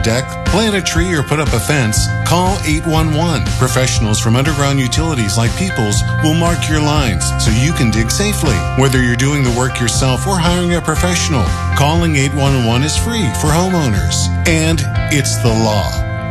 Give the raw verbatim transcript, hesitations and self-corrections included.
deck, plant a tree, or put up a fence, call eight one one. Professionals from Underground Utilities like Peoples will mark your lines so you can dig safely. Whether you're doing the work yourself or hiring a professional, calling eight one one is free for homeowners. And it's the law.